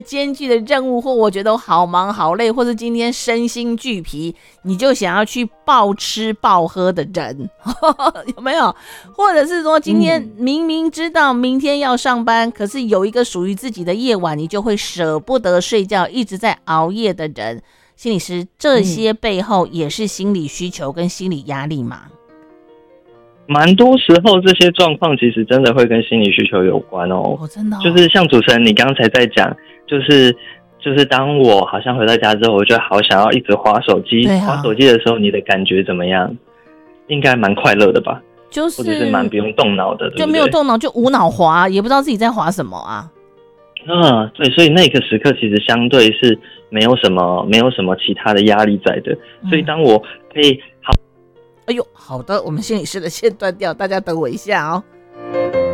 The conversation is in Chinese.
艰巨的任务，或我觉得我好忙好累，或是今天身心俱疲，你就想要去暴吃暴喝的人有没有？或者是说今天明明知道明天要上班，可是有一个属于自己的夜晚，你就会舍不得睡觉，一直在熬夜的人，心理师，这些背后也是心理需求跟心理压力吗？ 蛮多时候这些状况其实真的会跟心理需求有关哦。 真的就是像主持人你刚才在讲，就是当我好像回到家之后，我就好想要一直滑手机，滑手机的时候，你的感觉怎么样？应该蛮快乐的吧？或者是蛮不用动脑的，对不对？ 就没有动脑，就无脑滑，也不知道自己在滑什么啊。 对，所以那个时刻其实相对是没有什么其他的压力在的。所以当我可以好， 哎呦，好的，我们心理师的线断掉，大家等我一下哦。